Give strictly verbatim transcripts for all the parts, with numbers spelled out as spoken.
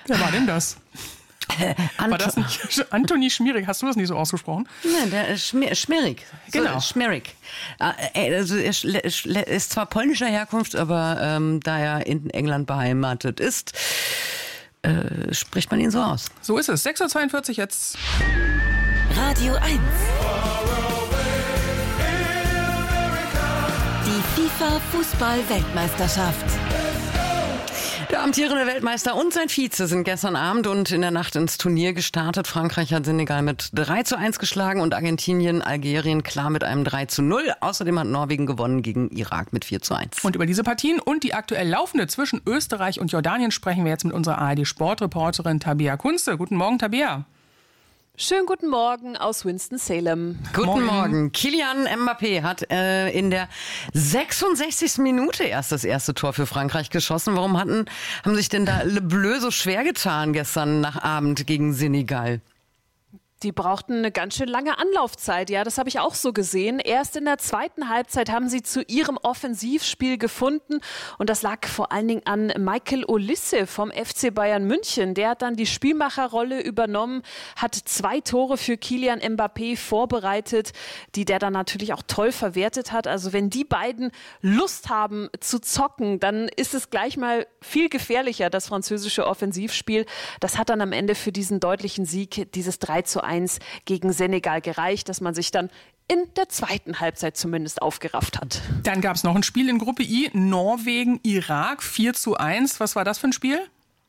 Wer war denn das? Äh, War das nicht Antoni Schmierig? Hast du das nicht so ausgesprochen? Nein, der ist Schmier, Schmierig. Genau. So, Schmierig. Also er ist zwar polnischer Herkunft, aber ähm, da er in England beheimatet ist, äh, spricht man ihn so aus. So ist es. sechs Uhr zweiundvierzig jetzt. Radio eins. Die FIFA-Fußball-Weltmeisterschaft. Der amtierende Weltmeister und sein Vize sind gestern Abend und in der Nacht ins Turnier gestartet. Frankreich hat Senegal mit drei zu eins geschlagen und Argentinien, Algerien klar mit einem drei zu null. Außerdem hat Norwegen gewonnen gegen Irak mit vier zu eins. Und über diese Partien und die aktuell laufende zwischen Österreich und Jordanien sprechen wir jetzt mit unserer A R D-Sportreporterin Tabea Kunze. Guten Morgen, Tabea. Schönen guten Morgen aus Winston-Salem. Guten Morgen. Morgen. Kylian Mbappé hat äh, in der sechsundsechzigsten Minute erst das erste Tor für Frankreich geschossen. Warum hatten, haben sich denn da Le Bleu so schwer getan gestern nach Abend gegen Senegal? Die brauchten eine ganz schön lange Anlaufzeit, ja, das habe ich auch so gesehen. Erst in der zweiten Halbzeit haben sie zu ihrem Offensivspiel gefunden und das lag vor allen Dingen an Michael Olise vom F C Bayern München. Der hat dann die Spielmacherrolle übernommen, hat zwei Tore für Kylian Mbappé vorbereitet, die der dann natürlich auch toll verwertet hat. Also wenn die beiden Lust haben zu zocken, dann ist es gleich mal viel gefährlicher, das französische Offensivspiel. Das hat dann am Ende für diesen deutlichen Sieg, dieses drei zu eins gegen Senegal gereicht, dass man sich dann in der zweiten Halbzeit zumindest aufgerafft hat. Dann gab es noch ein Spiel in Gruppe I, Norwegen, Irak, vier zu eins. Was war das für ein Spiel?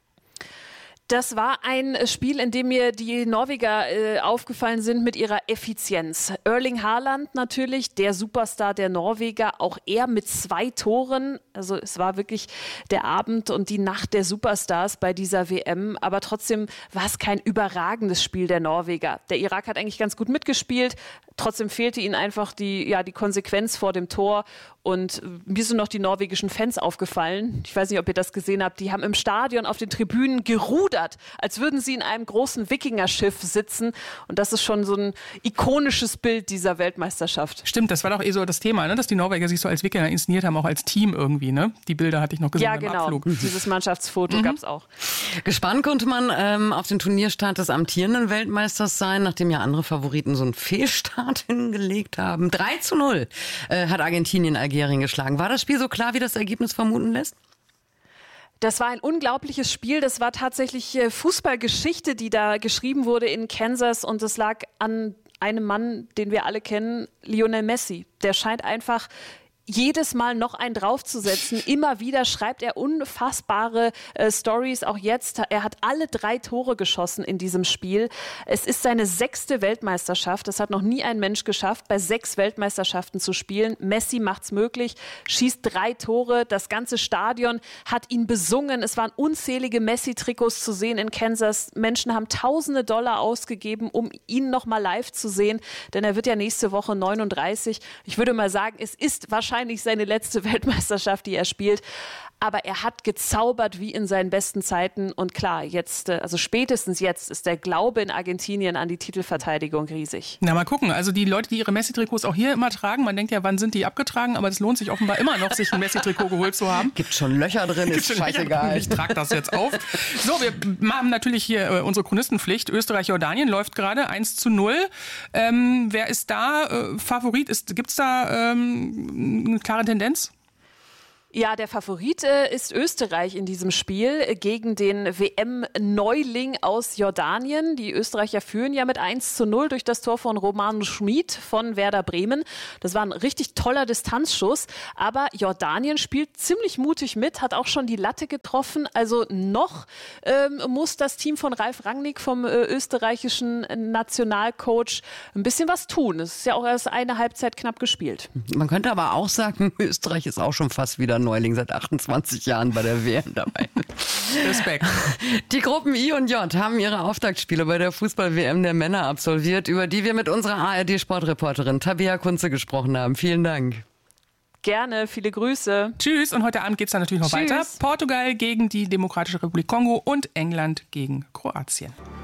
Das war ein Spiel, in dem mir die Norweger äh, aufgefallen sind mit ihrer Effizienz. Erling Haaland natürlich, der Superstar der Norweger, auch er mit zwei Toren. Also es war wirklich der Abend und die Nacht der Superstars bei dieser W M. Aber trotzdem war es kein überragendes Spiel der Norweger. Der Irak hat eigentlich ganz gut mitgespielt. Trotzdem fehlte ihnen einfach die, ja, die Konsequenz vor dem Tor. Und mir sind noch die norwegischen Fans aufgefallen. Ich weiß nicht, ob ihr das gesehen habt. Die haben im Stadion auf den Tribünen gerudert, als würden sie in einem großen Wikingerschiff sitzen. Und das ist schon so ein ikonisches Bild dieser Weltmeisterschaft. Stimmt, das war doch eh so das Thema, ne? Dass die Norweger sich so als Wikinger inszeniert haben, auch als Team irgendwie. Ne? Die Bilder hatte ich noch gesehen ja, beim genau. Abflug. Dieses Mannschaftsfoto Mhm. gab es auch. Gespannt konnte man ähm, auf den Turnierstart des amtierenden Weltmeisters sein, nachdem ja andere Favoriten so einen Fehlstart hingelegt haben. drei zu null äh, hat Argentinien Algerien geschlagen. War das Spiel so klar, wie das Ergebnis vermuten lässt? Das war ein unglaubliches Spiel. Das war tatsächlich Fußballgeschichte, die da geschrieben wurde in Kansas. Und es lag an einem Mann, den wir alle kennen, Lionel Messi. Der scheint einfach jedes Mal noch einen draufzusetzen. Immer wieder schreibt er unfassbare äh, Stories. Auch jetzt, er hat alle drei Tore geschossen in diesem Spiel. Es ist seine sechste Weltmeisterschaft. Das hat noch nie ein Mensch geschafft, bei sechs Weltmeisterschaften zu spielen. Messi macht's möglich, schießt drei Tore. Das ganze Stadion hat ihn besungen. Es waren unzählige Messi-Trikots zu sehen in Kansas. Menschen haben tausende Dollar ausgegeben, um ihn noch mal live zu sehen. Denn er wird ja nächste Woche neununddreißig. Ich würde mal sagen, es ist wahrscheinlich seine letzte Weltmeisterschaft, die er spielt. Aber er hat gezaubert wie in seinen besten Zeiten. Und klar, jetzt, also spätestens jetzt ist der Glaube in Argentinien an die Titelverteidigung riesig. Na, mal gucken. Also die Leute, die ihre Messi-Trikots auch hier immer tragen, man denkt ja, wann sind die abgetragen? Aber es lohnt sich offenbar immer noch, sich ein Messi-Trikot geholt zu haben. Gibt schon Löcher drin, Gibt ist schon scheißegal. Löcher. Ich trage das jetzt auf. So, wir haben natürlich hier äh, unsere Chronistenpflicht. Österreich-Jordanien läuft gerade eins zu null. Ähm, wer ist da äh, Favorit? Gibt es da ähm, eine klare Tendenz? Ja, der Favorit äh, ist Österreich in diesem Spiel äh, gegen den W M-Neuling aus Jordanien. Die Österreicher führen ja mit eins zu null durch das Tor von Roman Schmid von Werder Bremen. Das war ein richtig toller Distanzschuss, aber Jordanien spielt ziemlich mutig mit, hat auch schon die Latte getroffen. Also noch ähm, muss das Team von Ralf Rangnick vom äh, österreichischen Nationalcoach ein bisschen was tun. Es ist ja auch erst eine Halbzeit knapp gespielt. Man könnte aber auch sagen, Österreich ist auch schon fast wieder Neuling, seit achtundzwanzig Jahren bei der W M dabei. Respekt. Die Gruppen I und J haben ihre Auftaktspiele bei der Fußball-W M der Männer absolviert, über die wir mit unserer A R D-Sportreporterin Tabea Kunze gesprochen haben. Vielen Dank. Gerne, viele Grüße. Tschüss. Und heute Abend geht es dann natürlich noch Tschüss. weiter. Portugal gegen die Demokratische Republik Kongo und England gegen Kroatien.